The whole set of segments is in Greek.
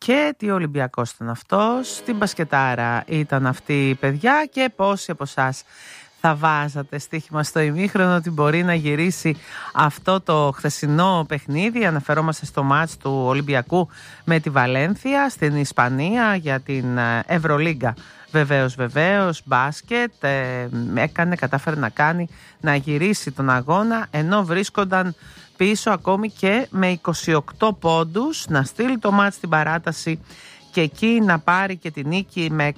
Και τι Ολυμπιακός ήταν αυτός, την μπασκετάρα ήταν αυτή, παιδιά, και πόσοι από εσάς θα βάζατε στοίχημα στο ημίχρονο ότι μπορεί να γυρίσει αυτό το χθεσινό παιχνίδι? Αναφερόμαστε στο μάτς του Ολυμπιακού με τη Βαλένθια στην Ισπανία για την Ευρωλίγκα. Βεβαίως, μπάσκετ, κατάφερε να γυρίσει τον αγώνα, ενώ βρίσκονταν πίσω ακόμη και με 28 πόντους, να στείλει το μάτς στην παράταση και εκεί να πάρει και τη νίκη με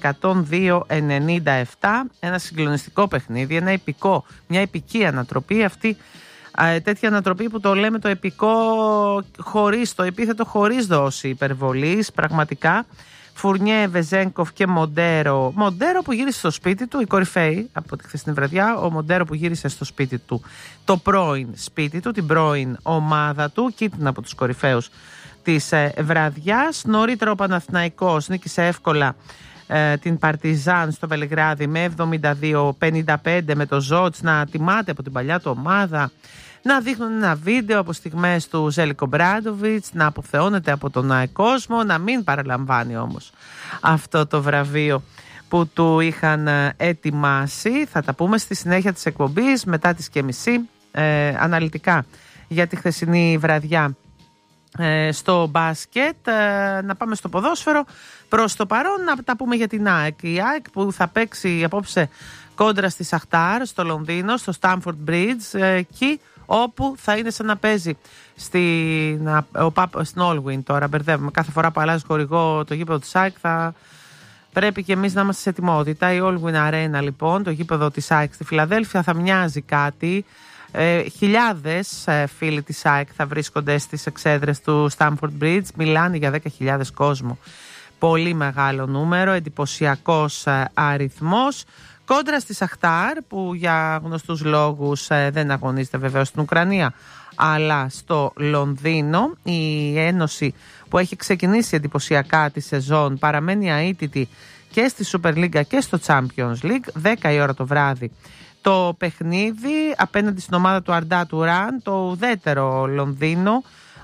102-97. Ένα συγκλονιστικό παιχνίδι, μια επική ανατροπή αυτή. Τέτοια ανατροπή που το λέμε το επικό χωρίς, το επίθετο χωρίς δόση υπερβολής, πραγματικά. Φουρνιέ, Βεζένκοφ και Μοντέρο. Μοντέρο που γύρισε στο σπίτι του, η κορυφαίοι από τη χθεσινή βραδιά. Ο Μοντέρο που γύρισε στο σπίτι του, το πρώην σπίτι του, την πρώην ομάδα του, και ήταν από τους κορυφαίους της βραδιάς. Νωρίτερα ο Παναθηναϊκός νίκησε εύκολα την Παρτιζάν στο Βελιγράδι με 72-55, με το Ζότς να τιμάται από την παλιά του ομάδα, να δείχνουν ένα βίντεο από στιγμές του Ζέλικο Μπράντοβιτς, να αποθεώνεται από τον κόσμο, να μην παραλαμβάνει όμως αυτό το βραβείο που του είχαν ετοιμάσει. Θα τα πούμε στη συνέχεια της εκπομπής μετά τις 2:30 αναλυτικά για τη χθεσινή βραδιά στο μπάσκετ. Να πάμε στο ποδόσφαιρο. Προς το παρόν να τα πούμε για την ΑΕΚ. Η ΑΕΚ που θα παίξει απόψε κόντρα στη Σαχτάρ στο Λονδίνο, στο Στάμφορντ Μπριτζ, εκεί όπου θα είναι σαν να παίζει στην Όλγουιν. Τώρα μπερδεύουμε κάθε φορά που αλλάζει χορηγό το γήπεδο της ΑΕΚ, θα πρέπει και εμείς να είμαστε σε ετοιμότητα. Η Όλγουιν Αρένα, λοιπόν, το γήπεδο της ΑΕΚ στη Φιλαδέλφια, θα μοιάζει κάτι. Χιλιάδες φίλοι της ΑΕΚ θα βρίσκονται στις εξέδρες του Στάμφορντ Μπριτζ. Μιλάνε για 10.000 κόσμο. Πολύ μεγάλο νούμερο, εντυπωσιακός αριθμός. Κόντρα στη Σαχτάρ, που για γνωστούς λόγους δεν αγωνίζεται βεβαίως στην Ουκρανία αλλά στο Λονδίνο. Η Ένωση που έχει ξεκινήσει εντυπωσιακά τη σεζόν παραμένει αίτητη και στη Super League και στο Champions League. 10 η ώρα το βράδυ το παιχνίδι απέναντι στην ομάδα του Αρντά Τουράν, το ουδέτερο Λονδίνο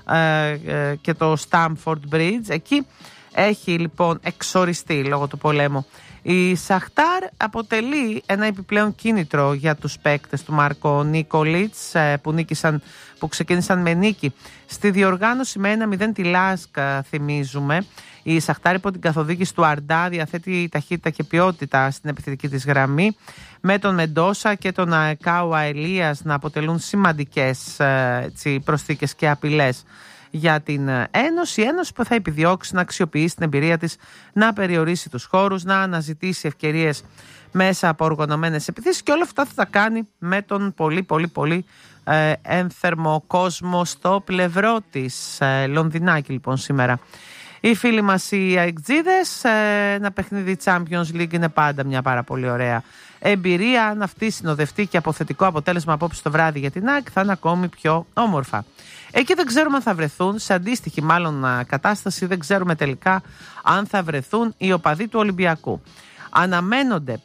και το Στάμφορντ Μπριτζ. Εκεί έχει λοιπόν εξοριστεί λόγω του πολέμου η Σαχτάρ. αποτελεί ένα επιπλέον κίνητρο για τους παίκτες του Μάρκο Νίκολιτς που ξεκίνησαν με νίκη στη διοργάνωση με 1-0 τη Λάσκ. Θυμίζουμε, η Σαχτάρ υπό την καθοδήγηση του Αρντά διαθέτει ταχύτητα και ποιότητα στην επιθετική της γραμμή, με τον Μεντόσα και τον Κάουα Ελίας να αποτελούν σημαντικές προσθήκες και απειλές για την Ένωση. Η Ένωση που θα επιδιώξει να αξιοποιήσει την εμπειρία της, να περιορίσει τους χώρους, να αναζητήσει ευκαιρίες μέσα από οργανωμένες επιθέσεις, και όλα αυτά θα τα κάνει με τον πολύ ένθερμο κόσμο στο πλευρό της. Λονδινάκι λοιπόν σήμερα. Οι φίλοι μας οι αεκτζίδες, ένα παιχνίδι Champions League είναι πάντα μια πάρα πολύ ωραία εμπειρία. Αν αυτή συνοδευτεί και από θετικό αποτέλεσμα απόψε το βράδυ για την ΑΕΚ, θα είναι ακόμη πιο όμορφα. Εκεί δεν ξέρουμε αν θα βρεθούν, σε αντίστοιχη μάλλον κατάσταση, δεν ξέρουμε τελικά αν θα βρεθούν οι οπαδοί του Ολυμπιακού. Αναμένονται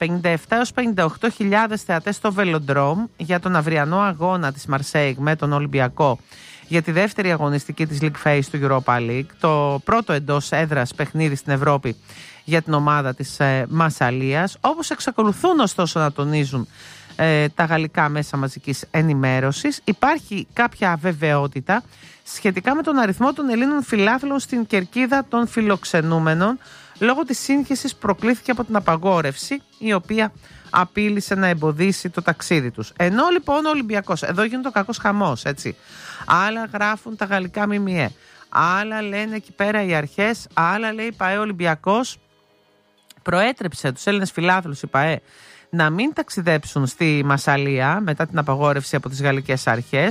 57-58 θεατές στο Βελοντρόμ για τον αυριανό αγώνα της Μαρσέιγ με τον Ολυμπιακό για τη δεύτερη αγωνιστική της League Phase του Europa League, το πρώτο εντός έδρας παιχνίδι στην Ευρώπη για την ομάδα της Μασσαλίας, όπως εξακολουθούν ωστόσο να τονίζουν τα γαλλικά μέσα μαζικής ενημέρωσης. Υπάρχει κάποια αβεβαιότητα σχετικά με τον αριθμό των Ελλήνων φιλάθλων στην κερκίδα των φιλοξενούμενων, λόγω της σύγχυσης που προκλήθηκε από την απαγόρευση, η οποία απείλησε να εμποδίσει το ταξίδι τους. Ενώ λοιπόν ο Ολυμπιακός, εδώ γίνεται ο κακός χαμός, έτσι. Άλλα γράφουν τα γαλλικά ΜΜΕ, άλλα λένε εκεί πέρα οι αρχές, άλλα λέει η ΠΑΕ Ολυμπιακός προέτρεψε τους Έλληνες φιλάθλους, η ΠΑΕ, να μην ταξιδέψουν στη Μασσαλία μετά την απαγόρευση από τις γαλλικές αρχές.